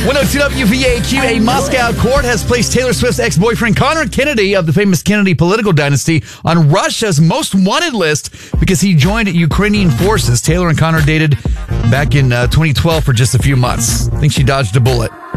102 WVAQ, a Moscow court has placed Taylor Swift's ex-boyfriend Connor Kennedy of the famous Kennedy political dynasty on Russia's most wanted list because he joined Ukrainian forces. Taylor and Connor dated back in 2012 for just a few months. I think she dodged a bullet.